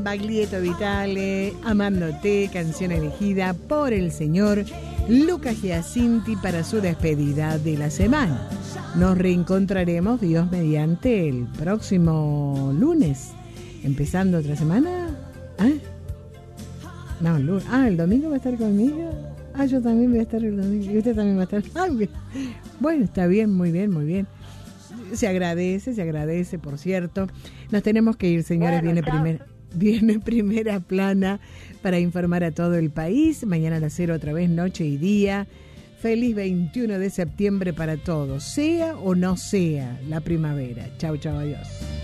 Baglietto Vitale, Amándote, canción elegida por el señor Lucas Giacinti para su despedida de la semana. Nos reencontraremos, Dios mediante, el próximo lunes, empezando otra semana. No, el domingo va a estar conmigo. Yo también voy a estar el domingo. Y usted también va a estar. Bueno, está bien, muy bien, muy bien. Se agradece, por cierto. Nos tenemos que ir, señores. Bueno, viene primera plana para informar a todo el país. Mañana a las 0 otra vez, noche y día. Feliz 21 de septiembre para todos, sea o no sea la primavera. Chau, adiós.